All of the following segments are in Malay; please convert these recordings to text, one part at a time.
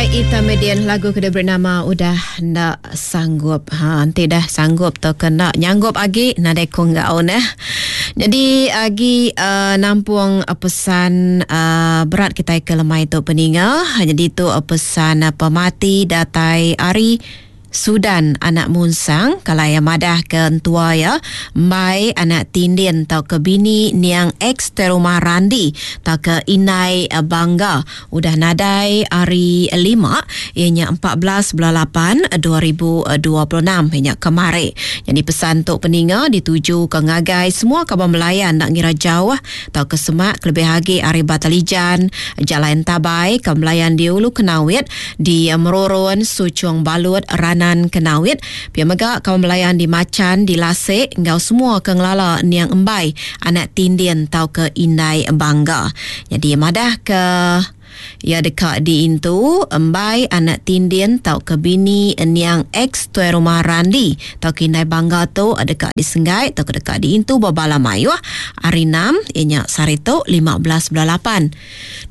Intermediate lagu kedua bernama Udah Ndak Sanggup. Nanti dah sanggup atau kena nyanggup lagi nadai kongau nah. Jadi agi nampung pesan berat kita ke lemai tu peninga. Jadi tu pesan pemati datai Ari Sudan anak munsang kalau yang madah ke tua ya mai anak tindin tau ke bini niang ex terumah randi tau ke inai bangga udah nadai hari 5 ianya 14/8/2026 ianya kemari. Jadi pesan tok peninga dituju ke ngagai semua kabar melayan nak ngira jauh tau ke semak lebih lagi hari Batalijan Jalan Tabai ke melayan di Ulu Kenawit di Meroron Sucung Balut Rana Kenawit, pia megak kaum melayan di Macan, di Lasik, ngau semua ke ngelala niang embai, anak tindin tau ke indai bangga. Jadi madah ke ya dekat di intu embai anak tindin tau ke bini niang ex tuai rumah randi tau ke indai bangga tu dekat di Senggai tau ke dekat di intu babala mayuh hari 6 ianya sarito 15/8/2026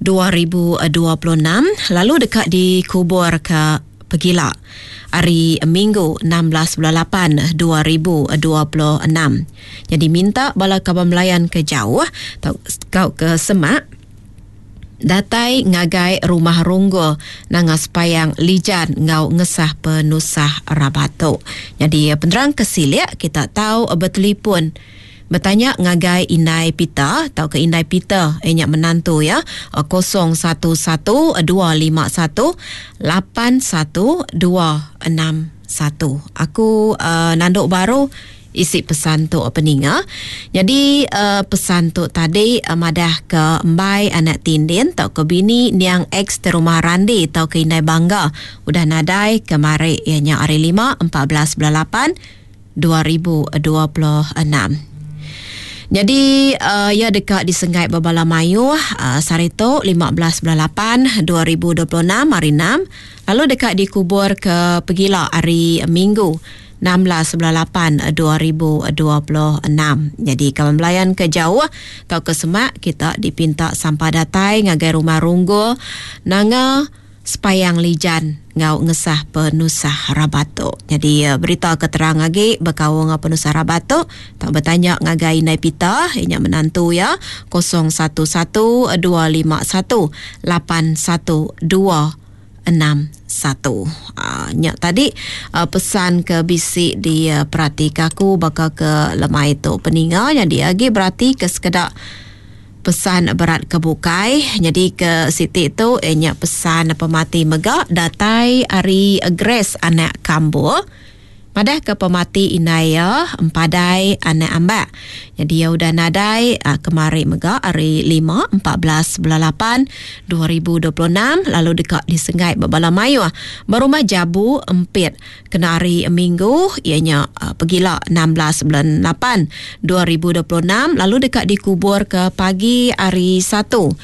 lalu dekat di kubur ke Pegila hari Minggu 16/8/2026. Jadi minta bala kabar melayan ke jauh tau kau ke semak datai ngagai rumah runggo nangas payang lijan ngau ngesah penusah rabato. Jadi penerang kesilik kita tahu bertelefon bertanya ngagai Inai Pita atau ke Inai Pita enyak menantu ya 0112518121. Aku nanduk baru isi pesan tu peninga. Jadi pesan tu tadi madah ke embai anak tindin tau ke bini niang ex terumah randi tau ke Inai bangga udah nadai kemari ianya hari 5 14/8/2026. Jadi ya dekat di Senggai Babala Mayu sarito 15/8/2026 hari 6. Lalu dekat di kubur ke Pegila hari Minggu 16/8/2026. Jadi kawan melayan ke jauh atau ke semak kita dipinta sampah datai ngagai rumah runggo nanga sepayang lijan ngau ngesah penusah rabato. Jadi berita keterang lagi berkawang penusah rabato tak bertanya ngagai Inai Pita ianya menantu ya 0171281261. Nyak tadi pesan ke bisik di Pratikaku bakal ke lemai tu peninga. Jadi lagi berarti ke sekedar pesan berat kebukai. Jadi ke Siti tu ianya pesan pemati megak datai Ari Grace anak Kambo madah ke pemati Inaya empadai anak ambak. Jadi ya udah nadai kemari megak hari 5 14/8/2026 lalu dekat di Senggai Babala Mayu berumah Jabu Empit kena hari Minggu ianya Pegila 16/8/2026 lalu dekat di kubur ke pagi hari 1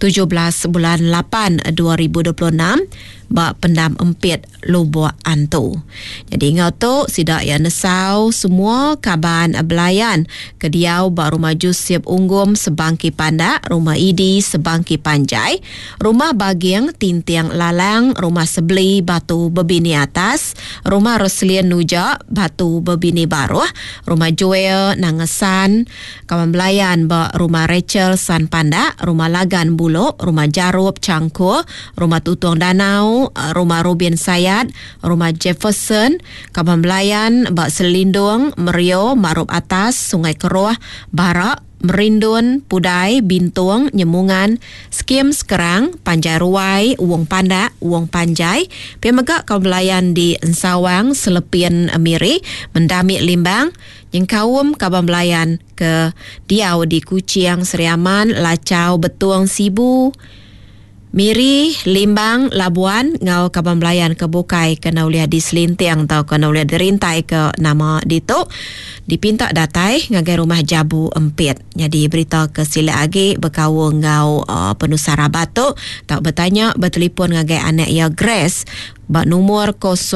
17/8/2026 bak pendam empit Lubuk Antu. Jadi ngau tu sidak ya nesau semua kaban belayan kediau bak rumah Jusip Unggum Sebangki Pandak, rumah Idi Sebangki Panjai, rumah Bagiang Tintiang Lalang, rumah Sebeli Batu Bebini Atas, rumah Roslien Nuja Batu Bebini Baruh, rumah Joel Nangesan, kawan belayan bak rumah Rachel San Pandak, rumah Lagan Buluk, rumah Jarub Cangkur, rumah Tutuang Danau, rumah Robin Sayat, rumah Jefferson, kawan belayan bak Selindung, Merio, Marup Atas, Sungai Keruh, Barak, Merindun, Pudai, Bintung, Nyemungan, Skim Sekerang, Panjai Ruai, Wong Pandak, Wong Panjai, pemegak kaum belayan di Ensawang, Selepien Miri, Mendamik Limbang, Nyengkawum kaban belayan ke Diau di Kuciang Seriaman, Lacau Betuang Sibu, Miri, Limbang, Labuan, ngau kaban belayan ke Bukai ke naulia di Selintiang tau ke naulia derintai ke nama dito dipinta datai ngagai rumah Jabu Empit. Jadi berita ke sila agi berkawung ngau penusah rabato tak bertanya bertelefon ngagai anak ya Grace bak nomor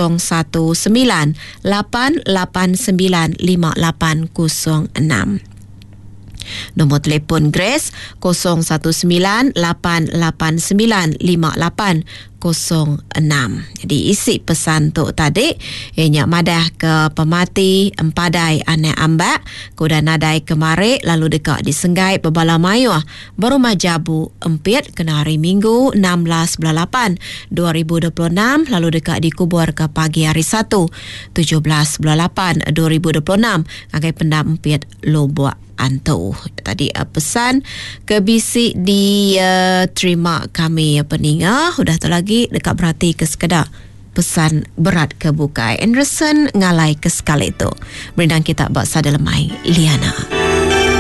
0198895806. Nombor telefon Grace 0198895806. Jadi isi pesan tu tadi ianya madah ke pemati empadai ane ambak kuda nadai kemari lalu dekat disenggai bebala mayuh baru majabu empit kena hari Minggu 16 bulan 8 2026 lalu dekat dikubur ke pagi hari 1 17 bulan 8 2026 agai pendam empit Lobuak Antu. Tadi pesan ke bisik di terima kami peninga. Udah tu lagi dekat berhati ke sekedar pesan berat ke bukai. Anderson ngalai ke sekali tu. Berindang kita baksa dalam mai Liana.